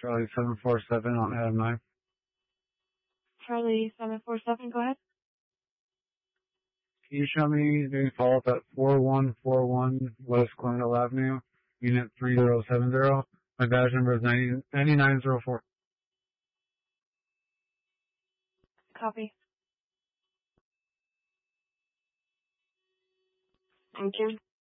Charlie 747 on Adam 9. Charlie 747, go ahead. Can you show me doing follow-up at 4141 West Glendale Avenue, Unit 3070? My badge number is 9904. Copy. Thank you.